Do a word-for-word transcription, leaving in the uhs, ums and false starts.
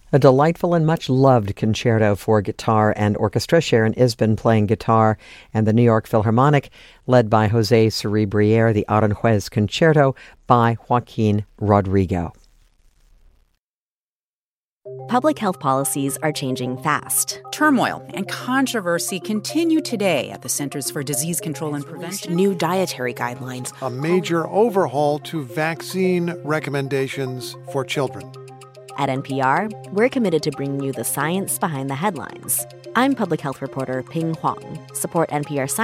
A delightful and much-loved concerto for guitar and orchestra. Sharon Isbin playing guitar, and the New York Philharmonic, led by José Cerebriere, the Aranjuez Concerto by Joaquin Rodrigo. Public health policies are changing fast. Turmoil and controversy continue today at the Centers for Disease Control and Prevention. New dietary guidelines. A major overhaul to vaccine recommendations for children. At N P R, we're committed to bringing you the science behind the headlines. I'm public health reporter Ping Huang. Support N P R Science